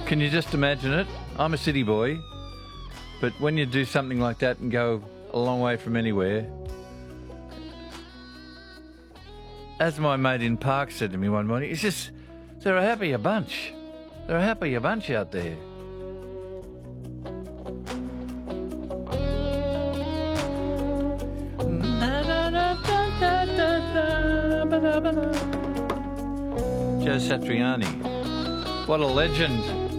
Can you just imagine it? I'm a city boy, but when you do something like that and go a long way from anywhere, as my mate in Park said to me one morning, it's just, they're a happier bunch. They're a happier bunch out there. Joe Satriani. What a legend.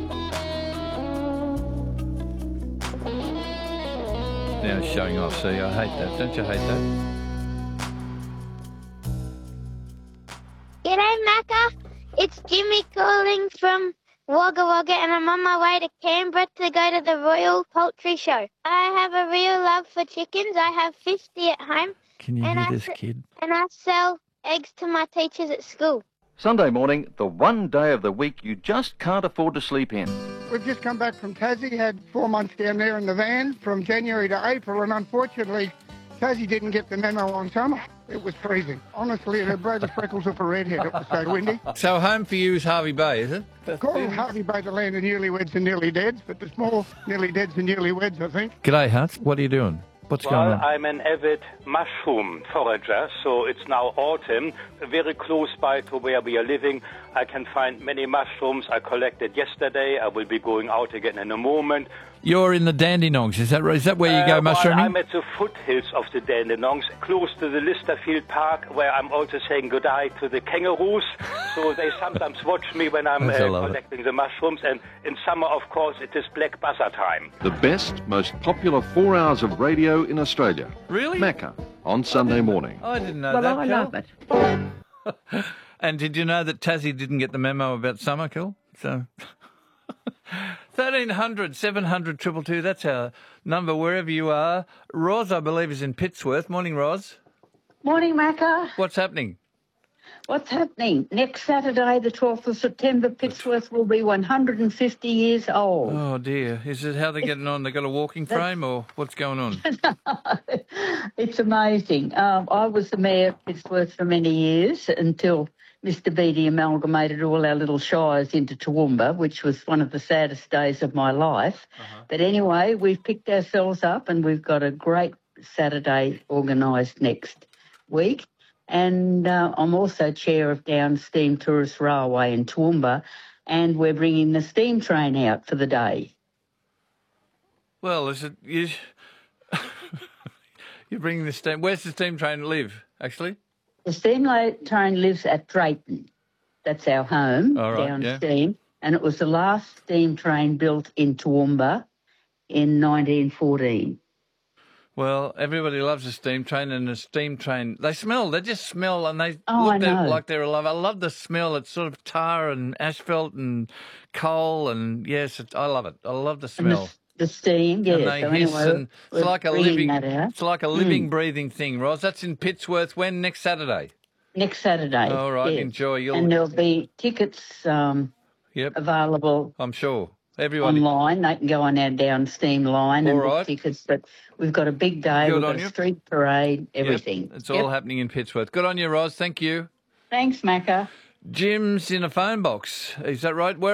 Now it's showing off, see, I hate that. Don't you hate that? G'day, Macca. It's Jimmy calling from Wagga Wagga, and I'm on my way to Canberra to go to the Royal Poultry Show. I have a real love for chickens. I have 50 at home. Can you hear this kid? And I sell eggs to my teachers at school. Sunday morning, the one day of the week you just can't afford to sleep in. We've just come back from Tassie, had 4 months down there in the van from January to April, and unfortunately, Tassie didn't get the memo on summer. It was freezing. Honestly, it broke the freckles off a redhead. It was so windy. So home for you is Harvey Bay, is it? Call it Harvey Bay, the land of newlyweds and nearly deads, but there's more nearly deads than newlyweds, I think. G'day, Hunt. What are you doing? What's going on? I'm an avid mushroom forager, so it's now autumn. Very close by to where we are living, I can find many mushrooms. I collected yesterday. I will be going out again in a moment. You're in the Dandenongs, is that right? Is that where you go mushrooming? I'm at the foothills of the Dandenongs, close to the Listerfield Park, where I'm also saying goodbye to the kangaroos. So they sometimes watch me when I'm collecting the mushrooms. And in summer, of course, it is black buzzer time. The best, most popular 4 hours of radio in Australia. Really? Macca, on Sunday morning. I didn't know that, I love it. And did you know that Tassie didn't get the memo about summer, Kel? So 1300 700 222, that's our number wherever you are. Roz, I believe, is in Pittsworth. Morning, Roz. Morning, Macca. What's happening? What's happening? Next Saturday, the 12th of September, Pittsworth will be 150 years old. Oh, dear. Is it how they're getting on? They got a walking frame or what's going on? It's amazing. I was the mayor of Pittsworth for many years until Mr. Beattie amalgamated all our little shires into Toowoomba, which was one of the saddest days of my life. But anyway, we've picked ourselves up and we've got a great Saturday organised next week. And I'm also chair of Down Steam Tourist Railway in Toowoomba, and we're bringing the steam train out for the day. Well, is it you're bringing the steam? Where's the steam train live, actually? The steam train lives at Drayton. That's our home, Down Steam. And it was the last steam train built in Toowoomba in 1914. Well, everybody loves a steam train, and a steam train, they just smell, and they look like they're alive. I love the smell. It's sort of tar and asphalt and coal, and yes, I love it. I love the smell. The steam, yes. And they hiss, and it's like a living, breathing thing, Roz. That's in Pittsworth. When? Next Saturday? Next Saturday. All right, yes. enjoy. And there'll be tickets available. I'm sure. Everybody. Online, they can go on our Down Steam line and book tickets. But we've got a big day. We've got a street parade, everything. It's all happening in Pittsworth. Good on you, Roz. Thank you. Thanks, Macca. Jim's in a phone box. Is that right?